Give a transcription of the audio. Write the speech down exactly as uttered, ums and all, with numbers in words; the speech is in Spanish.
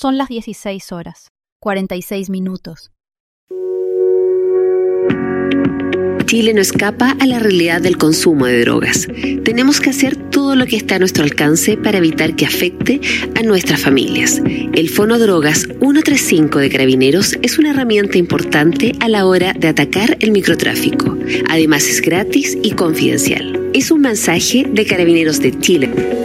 Son las dieciséis horas, cuarenta y seis minutos. Chile no escapa a la realidad del consumo de drogas. Tenemos que hacer todo lo que está a nuestro alcance para evitar que afecte a nuestras familias. El Fonodrogas ciento treinta y cinco de Carabineros es una herramienta importante a la hora de atacar el microtráfico. Además es gratis y confidencial. Es un mensaje de Carabineros de Chile.